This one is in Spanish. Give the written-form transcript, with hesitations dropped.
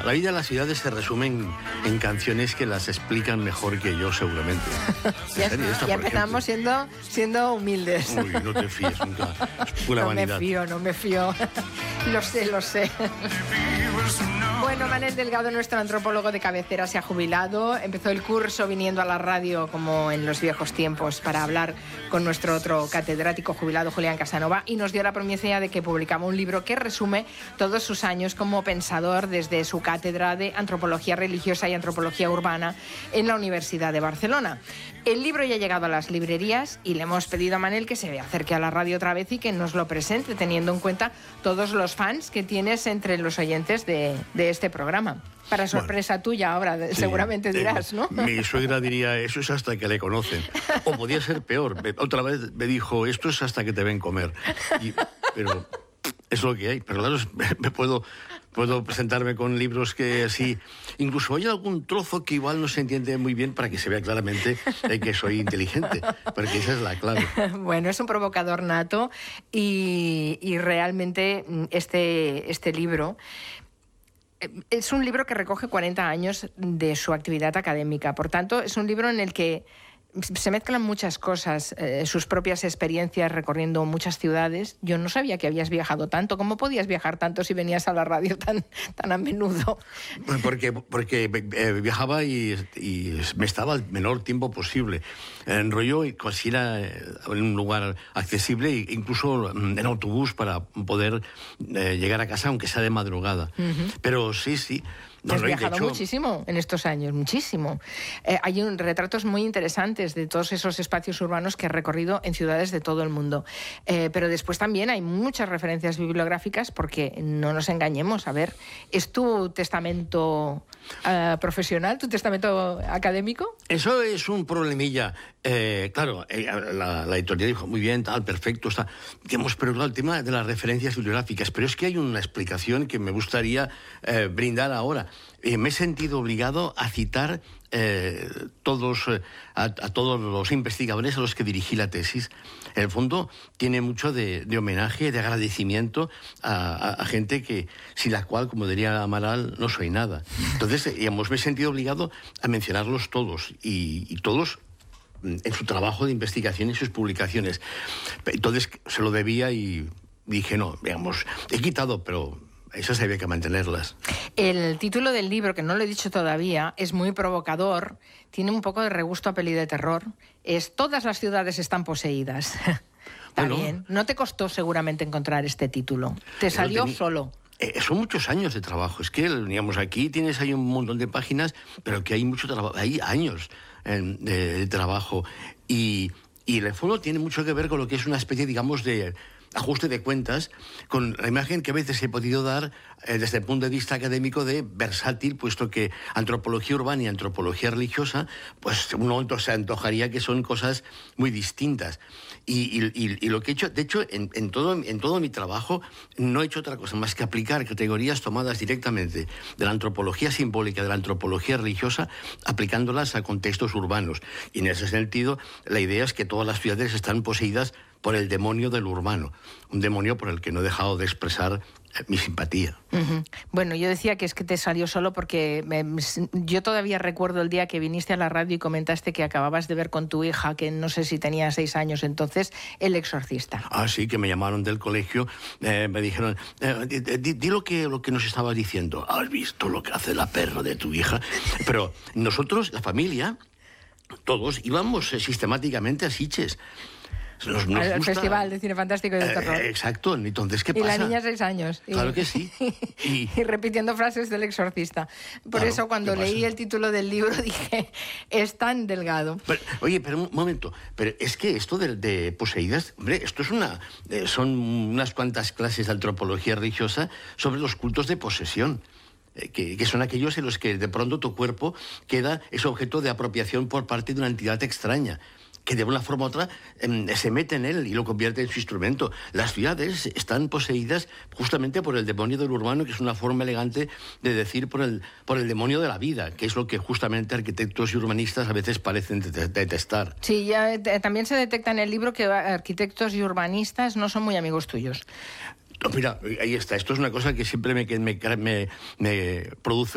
La vida de las ciudades se resume en canciones que las explican mejor que yo, seguramente. Ya empezamos siendo humildes. Uy, no te fíes nunca. Es pura vanidad. No me fío. Lo sé. Bueno, Manel Delgado, nuestro antropólogo de cabecera, se ha jubilado. Empezó el curso viniendo a la radio como en los viejos tiempos para hablar con nuestro otro catedrático jubilado, Julián Casanova, y nos dio la primicia de que publicaba un libro que resume todos sus años como pensador desde su cátedra de Antropología Religiosa y Antropología Urbana en la Universidad de Barcelona. El libro ya ha llegado a las librerías y le hemos pedido a Manel que se acerque a la radio otra vez y que nos lo presente, teniendo en cuenta todos los fans que tienes entre los oyentes de este programa. Para sorpresa tuya ahora, sí, seguramente dirás, ¿no? Mi suegra diría, eso es hasta que le conocen. O podía ser peor. Otra vez me dijo, esto es hasta que te ven comer. Pero es lo que hay. Pero claro, puedo presentarme con libros que así... Incluso hay algún trozo que igual no se entiende muy bien para que se vea claramente que soy inteligente, porque esa es la clave. Bueno, es un provocador nato y realmente este libro... Es un libro que recoge 40 años de su actividad académica. Por tanto, es un libro en el que se mezclan muchas cosas, sus propias experiencias recorriendo muchas ciudades. Yo no sabía que habías viajado tanto. ¿Cómo podías viajar tanto si venías a la radio tan a menudo? Porque viajaba y me estaba el menor tiempo posible. Enrolló y era en un lugar accesible, incluso en autobús para poder llegar a casa, aunque sea de madrugada. Uh-huh. Pero sí. Has viajado muchísimo en estos años, muchísimo. Hay retratos muy interesantes de todos esos espacios urbanos que he recorrido en ciudades de todo el mundo. Pero después también hay muchas referencias bibliográficas porque, no nos engañemos, a ver, ¿es tu testamento profesional, tu testamento académico? Eso es un problemilla. Claro, la editorial dijo, muy bien, tal, perfecto, está. Hemos preguntado el tema de las referencias bibliográficas, pero es que hay una explicación que me gustaría brindar ahora. Me he sentido obligado a citar a todos los investigadores a los que dirigí la tesis. En el fondo tiene mucho de homenaje, de agradecimiento a gente sin la cual, como diría Amaral, no soy nada. Entonces, me he sentido obligado a mencionarlos todos y todos en su trabajo de investigación y sus publicaciones. Entonces se lo debía y dije, no, veamos, he quitado, pero esas había que mantenerlas. El título del libro, que no lo he dicho todavía, es muy provocador, tiene un poco de regusto a peli de terror, es Todas las ciudades están poseídas. Está bien. No te costó seguramente encontrar este título, te salió solo. Son muchos años de trabajo. Es que, digamos, aquí tienes ahí un montón de páginas, pero que hay mucho trabajo, hay años de trabajo. Y el fondo tiene mucho que ver con lo que es una especie, digamos, de ajuste de cuentas, con la imagen que a veces he podido dar desde el punto de vista académico de versátil, puesto que antropología urbana y antropología religiosa, pues uno se antojaría que son cosas muy distintas. Y lo que he hecho, de hecho, en todo mi trabajo, no he hecho otra cosa más que aplicar categorías tomadas directamente de la antropología simbólica, de la antropología religiosa, aplicándolas a contextos urbanos. Y en ese sentido, la idea es que todas las ciudades están poseídas por el demonio del urbano, un demonio por el que no he dejado de expresar mi simpatía. Uh-huh. Bueno, yo decía que es que te salió solo porque yo todavía recuerdo el día que viniste a la radio y comentaste que acababas de ver con tu hija, que no sé si tenía 6 años entonces, El Exorcista. Ah, sí, que me llamaron del colegio, me dijeron, di lo que nos estabas diciendo. ¿Has visto lo que hace la perra de tu hija? Pero nosotros, la familia, todos íbamos sistemáticamente a Sitges. Al Festival de Cine Fantástico y de Terror. Exacto, entonces, ¿qué pasa? Y la niña 6 años. Claro que sí. Y repitiendo frases del Exorcista. Por eso, cuando leí el título del libro, dije, es tan delgado. Pero un momento, pero es que esto de poseídas, hombre, esto es son unas cuantas clases de antropología religiosa sobre los cultos de posesión. Que son aquellos en los que de pronto tu cuerpo es objeto de apropiación por parte de una entidad extraña, que de una forma u otra se mete en él y lo convierte en su instrumento. Las ciudades están poseídas justamente por el demonio del urbano, que es una forma elegante de decir por el demonio de la vida, que es lo que justamente arquitectos y urbanistas a veces parecen detestar. Sí, ya también se detecta en el libro que arquitectos y urbanistas no son muy amigos tuyos. No, mira, ahí está. Esto es una cosa que siempre me produce